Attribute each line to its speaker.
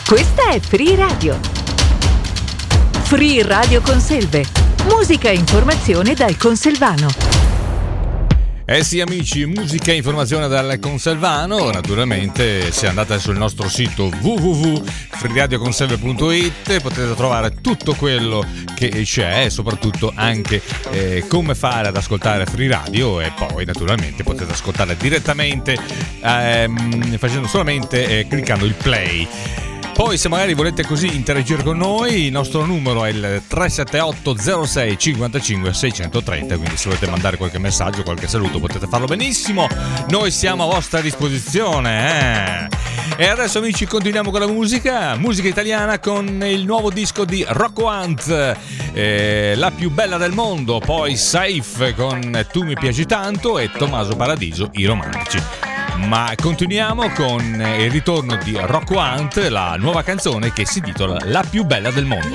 Speaker 1: Questa è Free Radio. Free Radio Conselve. Musica e informazione dal Conselvano.
Speaker 2: Eh sì amici, musica e informazione dal Conselvano. Naturalmente se andate sul nostro sito www.freeradioconselve.it potete trovare tutto quello che c'è e soprattutto anche come fare ad ascoltare Free Radio, e poi naturalmente potete ascoltare direttamente facendo solamente cliccando il play. Poi se magari volete così interagire con noi, il nostro numero è il 378 06 55 630, quindi se volete mandare qualche messaggio, qualche saluto potete farlo benissimo, noi siamo a vostra disposizione. E adesso amici continuiamo con la musica italiana con il nuovo disco di Rocco Hunt, La più bella del mondo, poi Safe con Tu mi piaci tanto e Tommaso Paradiso, I romantici. Ma continuiamo con il ritorno di Rocco Hunt, la nuova canzone che si intitola La più bella del mondo.